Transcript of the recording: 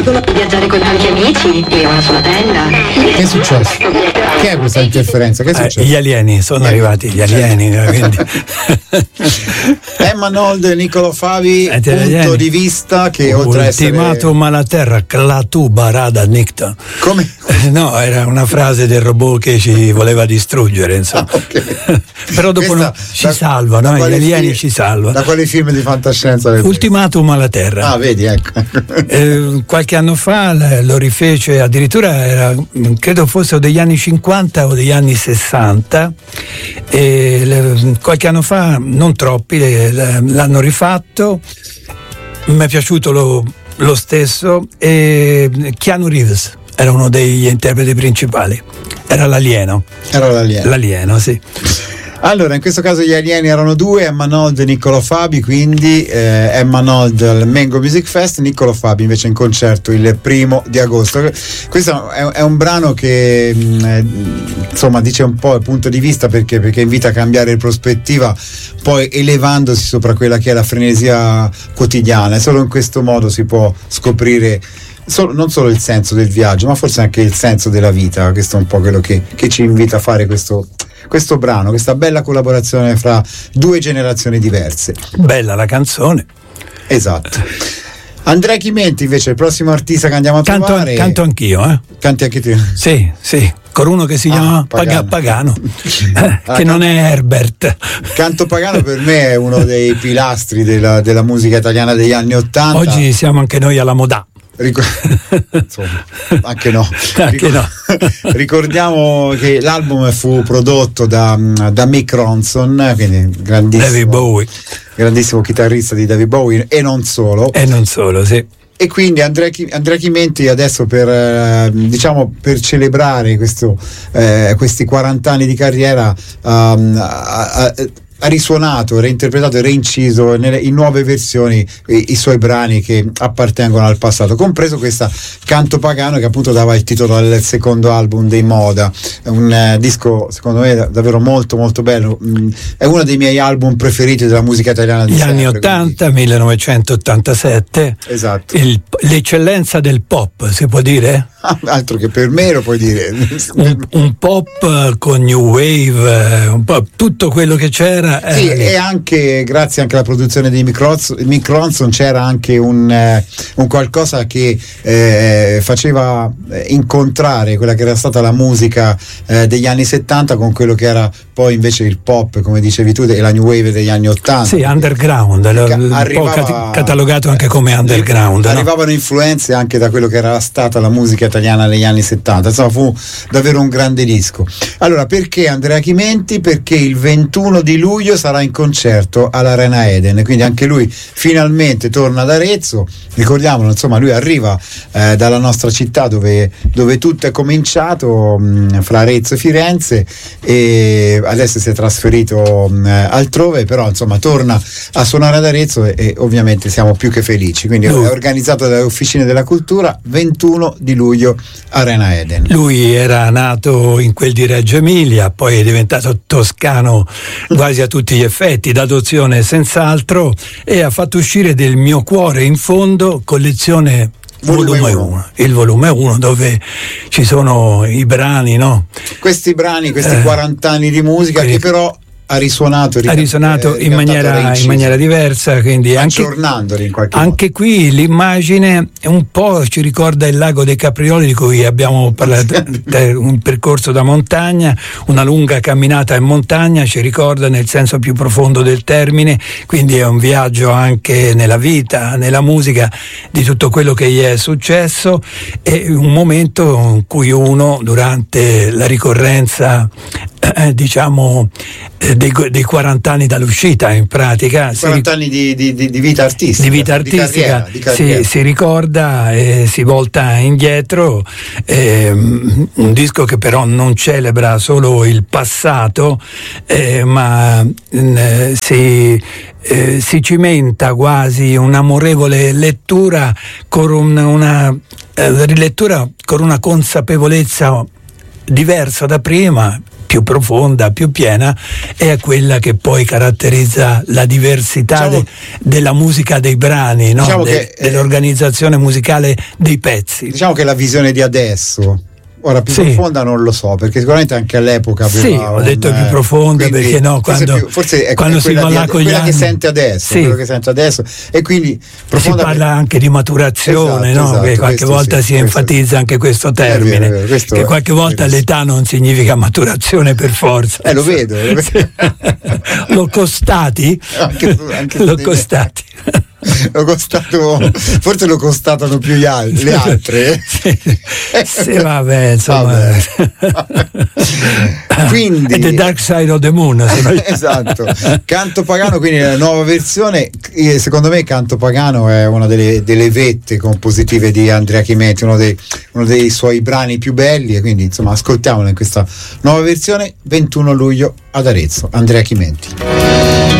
viaggiare con tanti amici, vivevano sulla tenda. Che è successo? Che è questa interferenza? Che è successo? Gli alieni, sono arrivati gli alieni. Quindi. Emma Nold e Niccolo Favi, punto di vista che oltre a essere... Ultimatum alla terra, clatu barada nicta. Come? No, era una frase del robot che ci voleva distruggere, insomma. Okay. Però dopo ci salva, no? Gli alieni ci salvano. Da quali film di fantascienza? Ultimatum alla terra. Ah, vedi, ecco. Qualche anno fa lo rifece, addirittura credo fosse degli anni 50 o degli anni 60, e qualche anno fa, non troppi, l'hanno rifatto, mi è piaciuto lo stesso, e Keanu Reeves era uno degli interpreti principali, era l'alieno. L'alieno, sì. Allora, in questo caso gli alieni erano due, Emma Nold e Niccolo Fabi, quindi Emma Nold al Mango Music Fest, Niccolo Fabi invece in concerto il 1° di agosto. Questo è un brano che insomma dice un po' il punto di vista, perché invita a cambiare prospettiva, poi elevandosi sopra quella che è la frenesia quotidiana, e solo in questo modo si può scoprire non solo il senso del viaggio, ma forse anche il senso della vita. Questo è un po' quello che ci invita a fare questo brano, questa bella collaborazione fra due generazioni diverse. Bella la canzone. Esatto. Andrea Chimenti invece, il prossimo artista che andiamo a trovare. Canto anch'io, Canti anche tu? Sì, con uno che si chiama Pagano, che non è Herbert. Canto Pagano per me è uno dei pilastri della musica italiana degli anni '80. Oggi siamo anche noi alla Modà. Insomma, anche no. Ricordiamo che l'album fu prodotto da Mick Ronson, quindi grandissimo chitarrista di David Bowie, e non solo, sì. E quindi Andrea Chimenti adesso per celebrare questi 40 anni di carriera ha risuonato, reinterpretato e reinciso in nuove versioni i suoi brani che appartengono al passato, compreso questa Canto Pagano, che appunto dava il titolo al secondo album dei Moda, un disco secondo me davvero molto molto bello, è uno dei miei album preferiti della musica italiana di anni 80, 1987. Esatto. L'eccellenza del pop, si può dire? Altro che per me lo puoi dire. un pop con new wave, un po' tutto quello che c'era. Sì, e anche grazie anche alla produzione di Mick Ronson c'era anche un qualcosa che faceva incontrare quella che era stata la musica degli anni 70 con quello che era poi invece il pop, come dicevi tu, e la new wave degli anni 80. Sì, underground, un po' catalogato anche come underground. Arrivavano influenze anche da quello che era stata la musica italiana negli anni 70, insomma fu davvero un grande disco. Allora, perché Andrea Chimenti? Perché il 21 di luglio sarà in concerto all'Arena Eden, quindi anche lui finalmente torna ad Arezzo. Ricordiamolo, insomma, lui arriva dalla nostra città dove tutto è cominciato, fra Arezzo e Firenze, e adesso si è trasferito altrove, però insomma torna a suonare ad Arezzo e ovviamente siamo più che felici. Quindi è organizzato dalle Officine della Cultura, 21 di luglio Arena Eden. Lui era nato in quel di Reggio Emilia, poi è diventato toscano quasi a tutti gli effetti, d'adozione senz'altro, e ha fatto uscire Del mio cuore in fondo, collezione volume 1, il volume 1, dove ci sono i brani, no? Questi brani, questi 40 anni di musica che però ha risuonato in maniera diversa, quindi aggiornandoli in qualche modo. Anche qui l'immagine un po' ci ricorda il lago dei Caprioli, di cui abbiamo parlato, un percorso da montagna, una lunga camminata in montagna, ci ricorda nel senso più profondo del termine, quindi è un viaggio anche nella vita, nella musica, di tutto quello che gli è successo, e un momento in cui uno, durante la ricorrenza dei 40 anni dall'uscita, in pratica 40 anni di vita artistica, di carriera. Si ricorda e si volta indietro, un disco che però non celebra solo il passato, ma si cimenta quasi un'amorevole lettura con una rilettura con una consapevolezza diversa da prima, più profonda, più piena, è quella che poi caratterizza la diversità della musica dei brani, no? Diciamo dell'organizzazione musicale dei pezzi. Diciamo che la visione di adesso, ora più profonda non lo so, perché sicuramente anche all'epoca ho detto più profonda, perché no, forse è quando si va là con gli quella anni, che sente adesso, quello che sente adesso, e quindi profonda, si parla anche di maturazione, no? Che qualche volta si enfatizza anche questo termine, è vero, che qualche volta l'età non significa maturazione per forza. Lo vedo. L'ho costati? Anche l'ho costati. Forse lo constatano più le altre. Sì, vabbè, insomma. Quindi The Dark Side of the Moon. Esatto. Canto Pagano, quindi la nuova versione. Secondo me Canto Pagano è una delle vette compositive di Andrea Chimenti, uno dei suoi brani più belli, e quindi insomma ascoltiamolo in questa nuova versione. 21 luglio ad Arezzo, Andrea Chimenti.